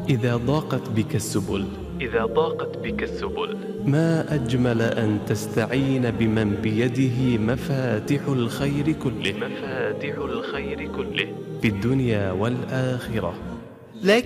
إذا ضاقت بك السبل ما أجمل أن تستعين بمن بيده مفاتح الخير كله في الدنيا والآخرة.